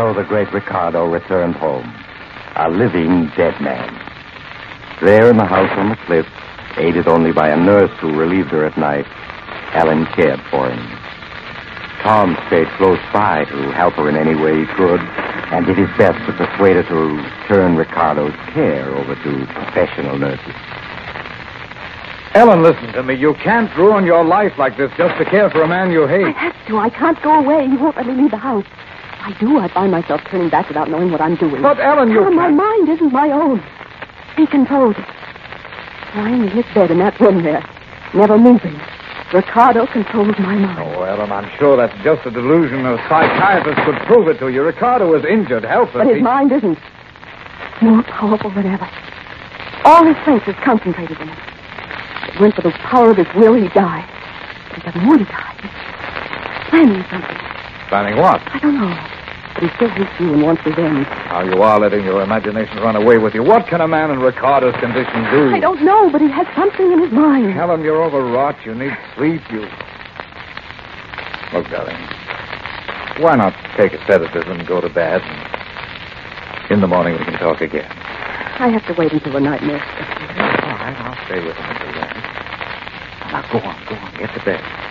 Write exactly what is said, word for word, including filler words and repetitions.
so the great Ricardo returned home, a living dead man. There in the house on the cliff, aided only by a nurse who relieved her at night, Ellen cared for him. Tom stayed close by to help her in any way he could, and did his best to persuade her to turn Ricardo's care over to professional nurses. Ellen, listen to me. You can't ruin your life like this just to care for a man you hate. I have to. I can't go away. He won't let me leave the house. If I do, I find myself turning back without knowing what I'm doing. But, Ellen, you... Oh, my mind isn't my own. Be composed. Lying in his bed in that room there, never moving. Ricardo controls my mind. Oh, Ellen, I'm sure that's just a delusion. A psychiatrist could prove it to you. Ricardo is injured, helpless. But his he... mind isn't. It's more powerful than ever. All his strength is concentrated in it. If it went for the power of his will, he'd die. But he doesn't want to die. He's planning something. Planning what? I don't know. But he still hates you and wants revenge. How you are letting your imagination run away with you. What can a man in Ricardo's condition do? I don't know, but he has something in his mind. Helen, you're overwrought. You need sleep. You... Look, darling, why not take a sedative and go to bed? And in the morning we can talk again. I have to wait until the night nurse gets here. All right, I'll stay with him until then. Now, go on, go on. Get to bed.